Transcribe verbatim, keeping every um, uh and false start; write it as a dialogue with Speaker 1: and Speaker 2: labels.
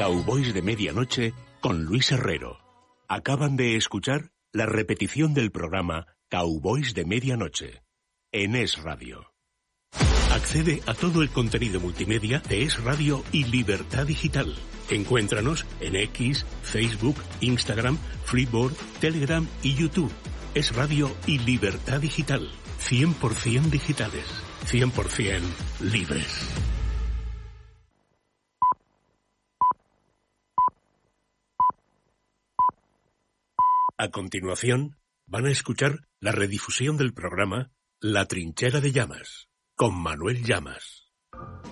Speaker 1: Cowboys de Medianoche con Luis Herrero. Acaban de escuchar la repetición del programa Cowboys de Medianoche en Es Radio. Accede a todo el contenido multimedia de Es Radio y Libertad Digital. Encuéntranos en X, Facebook, Instagram, Flipboard, Telegram y YouTube. Es Radio y Libertad Digital. cien por ciento digitales. cien por ciento libres. A continuación, van a escuchar la redifusión del programa La Trinchera de Llamas, con Manuel Llamas.